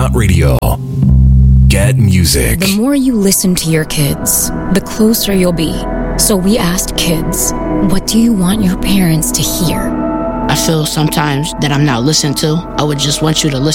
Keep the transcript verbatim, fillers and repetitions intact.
Radio. Get music. The more you listen to your kids, the closer you'll be. So we asked kids, what do you want your parents to hear? I feel sometimes that I'm not listened to. I would just want you to listen.